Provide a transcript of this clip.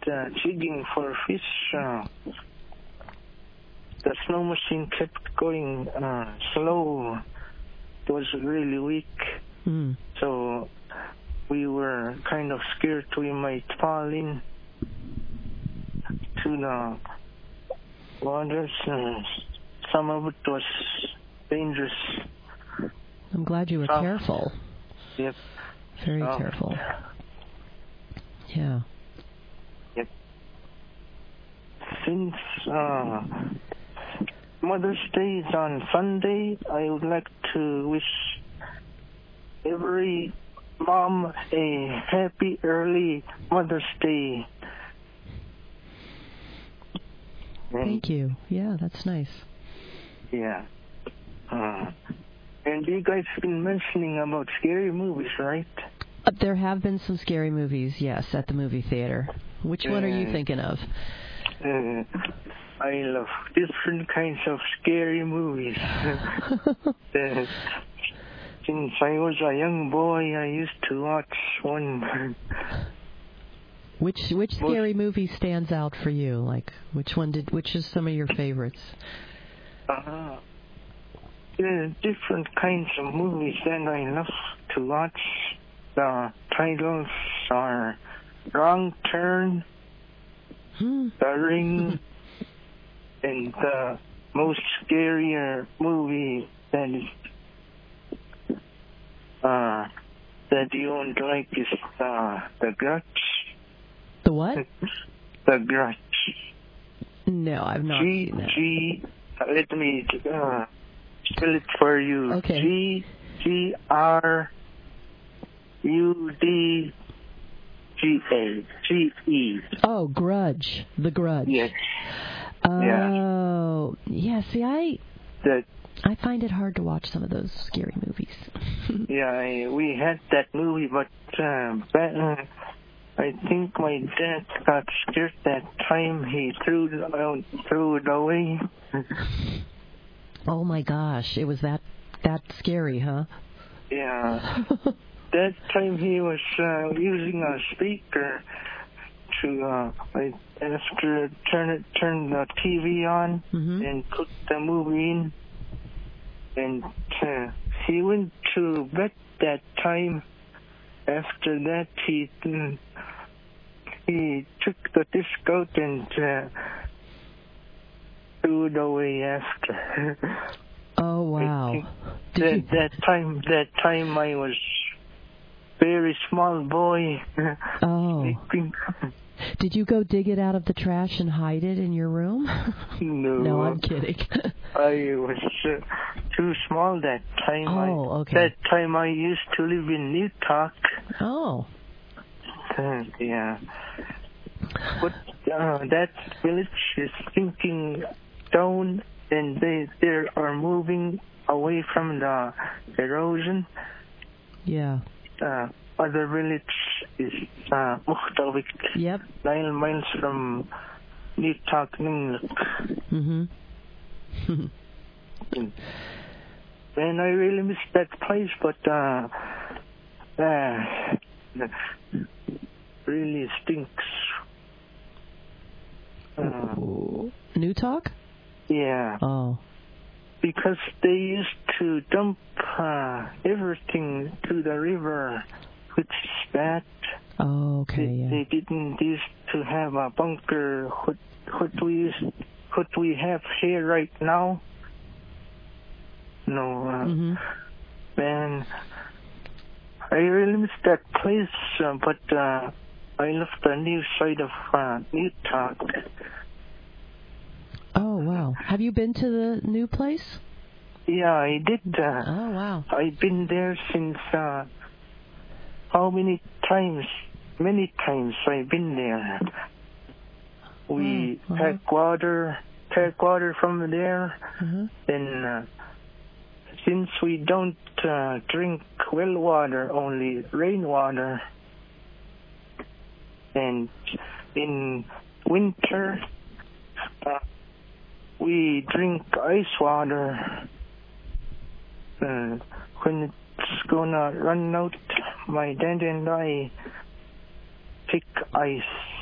jigging for fish. The snow machine kept going slow. It was really weak. So we were kind of scared we might fall in to the waters. Some of it was dangerous. I'm glad you were careful. Yep. Very careful. Yeah. Yep. Since Mother's Day is on Sunday, I would like to wish every mom a happy early Mother's Day. Thank you. Yeah, that's nice. Yeah. And you guys have been mentioning about scary movies, right? There have been some scary movies, yes, at the movie theater. Which one are you thinking of? I love different kinds of scary movies. Since I was a young boy, I used to watch one. Which scary movie stands out for you? Like, which is some of your favorites? Different kinds of movies that I love to watch. The titles are Wrong Turn, The Ring, and the most scarier movie that you won't like is The Grudge. The what? The Grudge. No, I've not seen that. Let me spell it for you. Okay. Grudge. Oh, Grudge. The Grudge. Yes. Oh, yeah. See, I find it hard to watch some of those scary movies. Yeah, we had that movie, but I think my dad got scared that time. He threw it away. Oh my gosh, it was that scary, huh? Yeah. That time he was using a speaker to after turn the TV on and put the movie in, and he went to bed that time. After that, he took the disc out and threw it away after. Oh wow! That time I was very small boy. Oh. Did you go dig it out of the trash and hide it in your room? No. No, I'm kidding. I was too small that time. Oh, okay. That time I used to live in Newtok. Oh. Yeah. But that village is sinking down, and they are moving away from the erosion. Yeah. Other village is Muhtawik. Yep. 9 miles from Newtok, Ningluk. And I really miss that place, but really stinks. Newtok? Yeah. Oh. Because they used to dump everything to the river, which is bad. Oh, okay. They didn't used to have a bunker. What we have here right now. No, man, I really miss that place. But I love the new side of Newtok. Oh wow! Have you been to the new place? Yeah, I did. Oh wow! I've been there since how many times? Many times I've been there. We pack water from there. Then since we don't drink well water, only rainwater, and in winter we drink ice water. When it's gonna run out, my dad and I pick ice